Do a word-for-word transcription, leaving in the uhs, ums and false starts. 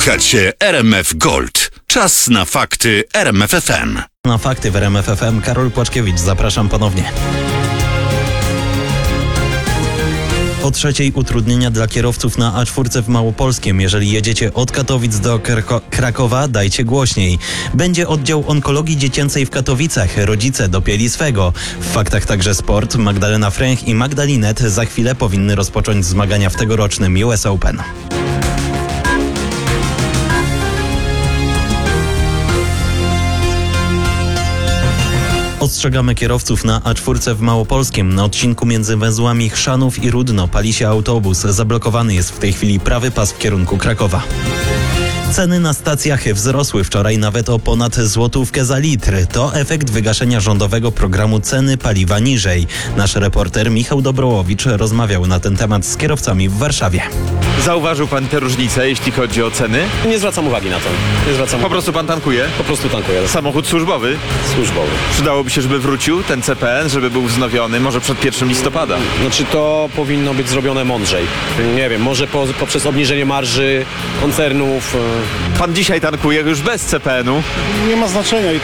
Słuchacie R M F Gold. Czas na fakty R M F F M. Na fakty w R M F F M Karol Płaczkiewicz, zapraszam ponownie. O trzeciej utrudnienia dla kierowców na A cztery w Małopolskiem. Jeżeli jedziecie od Katowic do Krako- Krakowa, dajcie głośniej. Będzie oddział onkologii dziecięcej w Katowicach. Rodzice dopięli swego. W faktach także sport. Magdalena Fręch i Magdalinet za chwilę powinny rozpocząć zmagania w tegorocznym U S Open. Ostrzegamy kierowców na A cztery w Małopolskim. Na odcinku między węzłami Chrzanów i Rudno pali się autobus. Zablokowany jest w tej chwili prawy pas w kierunku Krakowa. Ceny na stacjach wzrosły wczoraj nawet o ponad złotówkę za litr. To efekt wygaszenia rządowego programu Ceny paliwa niżej. Nasz reporter Michał Dobrołowicz rozmawiał na ten temat z kierowcami w Warszawie. Zauważył pan te różnice, jeśli chodzi o ceny? Nie zwracam uwagi na to. Nie zwracam Po prostu pan tankuje? po prostu tankuję. Samochód służbowy? Służbowy. Przydałoby się, żeby wrócił ten C P N, żeby był wznowiony, może przed pierwszym listopada. Znaczy to powinno być zrobione mądrzej. Nie wiem, może po, poprzez obniżenie marży koncernów. Pan dzisiaj tankuje już bez C P N u. Nie ma znaczenia i tak